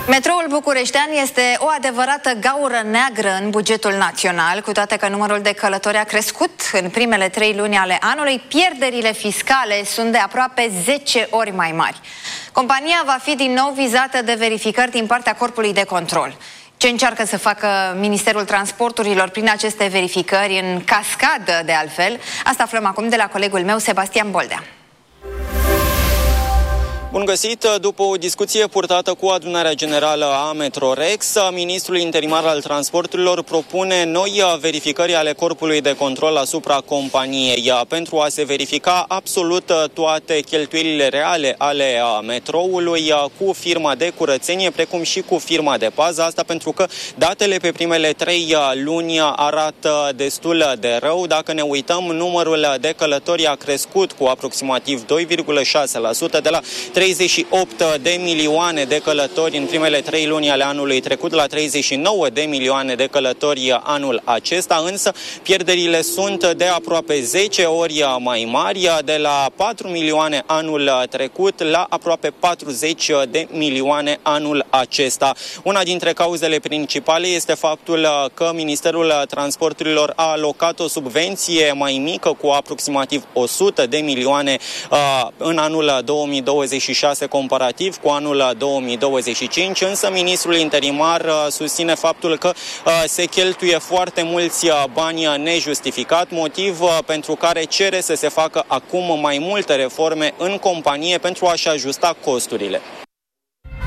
Metroul bucureștean este o adevărată gaură neagră în bugetul național, cu toate că numărul de călători a crescut în primele 3 luni ale anului. Pierderile fiscale sunt de aproape 10 ori mai mari. Compania va fi din nou vizată de verificări din partea Corpului de Control. Ce încearcă să facă Ministerul Transporturilor prin aceste verificări în cascadă, de altfel, asta aflăm acum de la colegul meu, Sebastian Boldea. Bun găsit! După o discuție purtată cu adunarea generală a Metrorex, ministrul interimar al transporturilor propune noi verificări ale Corpului de Control asupra companiei pentru a se verifica absolut toate cheltuielile reale ale metroului cu firma de curățenie, precum și cu firma de pază. Asta pentru că datele pe primele 3 luni arată destul de rău. Dacă ne uităm, numărul de călători a crescut cu aproximativ 2,6%, de la 38 de milioane de călători în primele 3 luni ale anului trecut la 39 de milioane de călători anul acesta, însă pierderile sunt de aproape 10 ori mai mari, de la 4 milioane anul trecut la aproape 40 de milioane anul acesta. Una dintre cauzele principale este faptul că Ministerul Transporturilor a alocat o subvenție mai mică cu aproximativ 100 de milioane în anul 2026 comparativ cu anul 2025, însă ministrul interimar susține faptul că se cheltuie foarte mulți bani nejustificat, motiv pentru care cere să se facă acum mai multe reforme în companie pentru a-și ajusta costurile.